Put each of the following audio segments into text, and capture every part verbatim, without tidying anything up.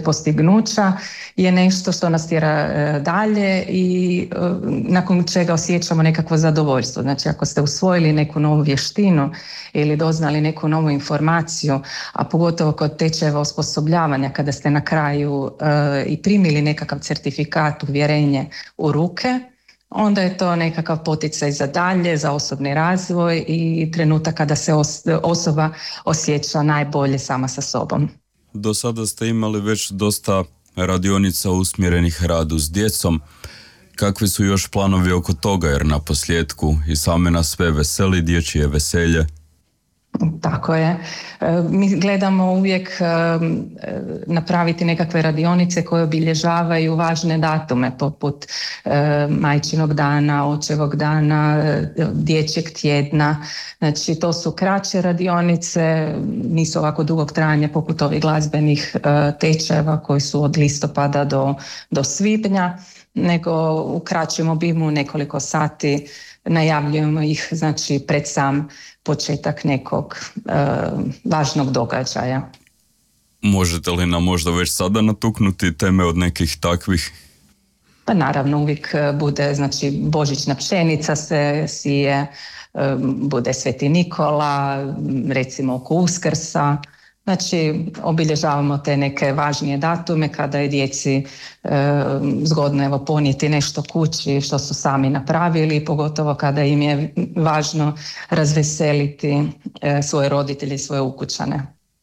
postignuća je nešto što nas tjera dalje i nakon čega osjećamo nekakvo zadovoljstvo. Znači ako ste usvojili neku novu vještinu ili doznali neku novu informaciju, a pogotovo kod tečajeva osposobljavanja kada ste na kraju i primili nekakav certifikat, uvjerenje u ruke, onda je to nekakav poticaj za dalje, za osobni razvoj i trenutak kada se os- osoba osjeća najbolje sama sa sobom. Do sada ste imali već dosta radionica usmjerenih radu s djecom. Kakvi su još planovi oko toga, jer na posljedku i same nas sve veseli, dječje veselje? Tako je. Mi gledamo uvijek napraviti nekakve radionice koje obilježavaju važne datume poput majčinog dana, očevog dana, dječjeg tjedna. Znači to su kraće radionice, nisu ovako dugog trajanja poput ovih glazbenih tečajeva koji su od listopada do, do svibnja, nego u kraćem obimu nekoliko sati. Najavljujemo ih znači pred sam početak nekog e, važnog događaja. Možete li nam možda već sada natuknuti teme od nekih takvih? Pa naravno uvijek bude, znači božićna pšenica se sije, e, bude Sveti Nikola, recimo oko Uskrsa. Znači, obilježavamo te neke važnije datume kada je djeci e, zgodno evo, ponijeti nešto kući što su sami napravili, pogotovo kada im je važno razveseliti e, svoje roditelje i svoje ukućane.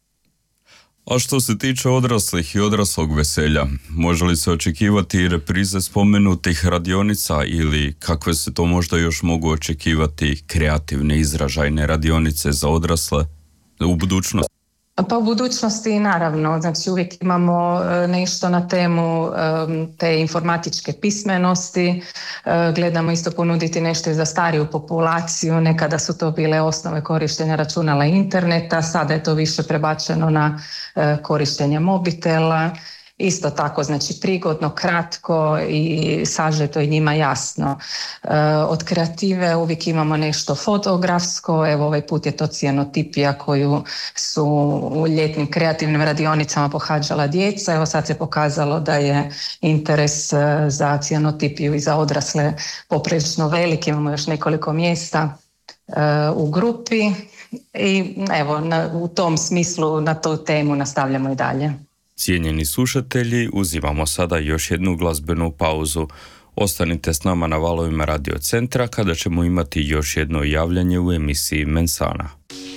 A što se tiče odraslih i odraslog veselja, može li se očekivati reprize spomenutih radionica ili kakve se to možda još mogu očekivati kreativne izražajne radionice za odrasle u budućnosti? Pa u budućnosti naravno, znači uvijek imamo nešto na temu te informatičke pismenosti, gledamo isto ponuditi nešto i za stariju populaciju, nekada su to bile osnove korištenja računala i interneta, sada je to više prebačeno na korištenje mobitela. Isto tako, znači prigodno, kratko i sažeto i njima jasno. E, od kreative uvijek imamo nešto fotografsko, evo ovaj put je to cijenotipija koju su u ljetnim kreativnim radionicama pohađala djeca. Evo sad se pokazalo da je interes za cijenotipiju i za odrasle poprilično velik, imamo još nekoliko mjesta e, u grupi i evo na, u tom smislu na tu temu nastavljamo i dalje. Cijenjeni slušatelji, uzimamo sada još jednu glazbenu pauzu. Ostanite s nama na valovima Radio Centra kada ćemo imati još jedno javljanje u emisiji Mensana.